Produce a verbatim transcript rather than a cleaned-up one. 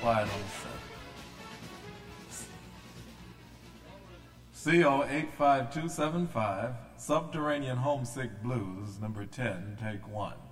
quiet on the set. C O eight five two seven five, Subterranean Homesick Blues, number ten, take one.